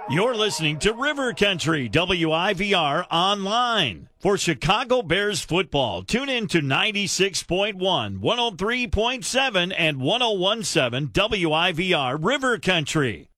You're listening to River Country, WIVR Online. For Chicago Bears football, tune in to 96.1, 103.7, and 101.7 WIVR River Country.